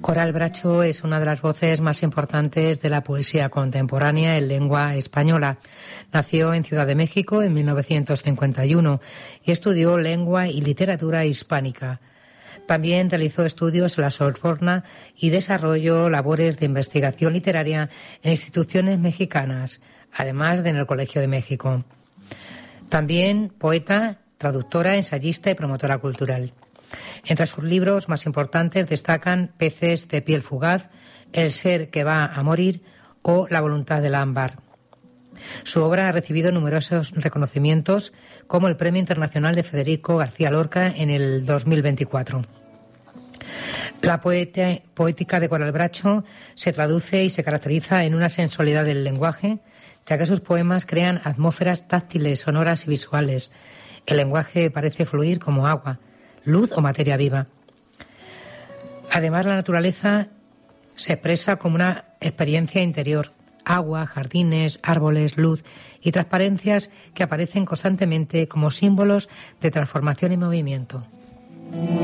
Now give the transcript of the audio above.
Coral Bracho es una de las voces más importantes de la poesía contemporánea en lengua española. Nació en Ciudad de México en 1951 y estudió lengua y literatura hispánica. También realizó estudios en la Sorbona y desarrolló labores de investigación literaria en instituciones mexicanas, además de en el Colegio de México. También poeta, traductora, ensayista y promotora cultural. Entre sus libros más importantes destacan Peces de piel fugaz, El ser que va a morir o La voluntad del ámbar. Su obra ha recibido numerosos reconocimientos, como el Premio Internacional de Federico García Lorca en el 2024. La poética de Coral Bracho se traduce y se caracteriza en una sensualidad del lenguaje, ya que sus poemas crean atmósferas táctiles, sonoras y visuales. El lenguaje parece fluir como agua, luz o materia viva. Además, la naturaleza se expresa como una experiencia interior. Agua, jardines, árboles, luz y transparencias que aparecen constantemente como símbolos de transformación y movimiento.